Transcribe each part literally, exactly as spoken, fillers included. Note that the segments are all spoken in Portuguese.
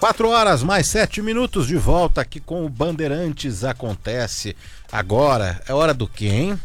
Quatro horas mais sete minutos de volta aqui com o Bandeirantes Acontece. Agora é hora do quê, hein?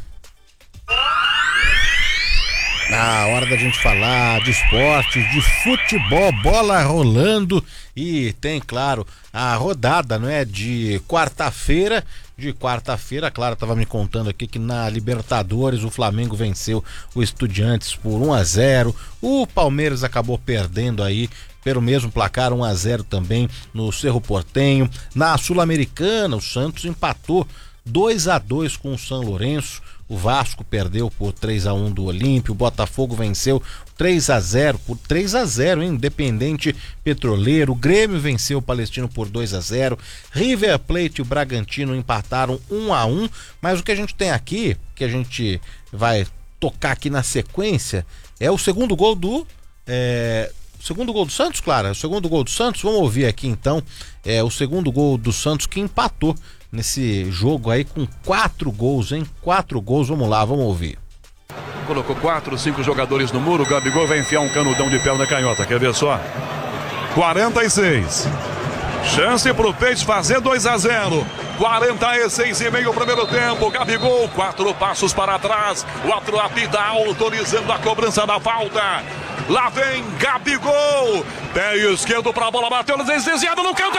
Ah, hora da gente falar de esporte, de futebol, bola rolando e tem, claro, a rodada, não é, de quarta-feira. De quarta-feira, claro, tava me contando aqui que na Libertadores o Flamengo venceu o Estudiantes por um a zero. O Palmeiras acabou perdendo aí pelo mesmo placar, um a zero também no Cerro Porteño. Na Sul-Americana, o Santos empatou dois a dois com o São Lourenço. O Vasco perdeu por três a um do Olímpio. O Botafogo venceu três a zero por três a zero, hein? Independente Petroleiro. O Grêmio venceu o Palestino por dois a zero. River Plate e o Bragantino empataram um a um. Mas o que a gente tem aqui, que a gente vai tocar aqui na sequência, é o segundo gol do... É... Segundo gol do Santos, Clara? O segundo gol do Santos, vamos ouvir aqui então. É o segundo gol do Santos que empatou nesse jogo aí com quatro gols, hein? Quatro gols, vamos lá, vamos ouvir. Colocou quatro, cinco jogadores no muro, o Gabigol vai enfiar um canudão de perna canhota, quer ver só? quarenta e seis. Chance pro Peixe fazer dois a zero. quarenta e seis e meio primeiro tempo. Gabigol, quatro passos para trás. O outro apita autorizando a cobrança da falta. Lá vem Gabigol. Pé esquerdo para a bola, bateu, desviado no canto.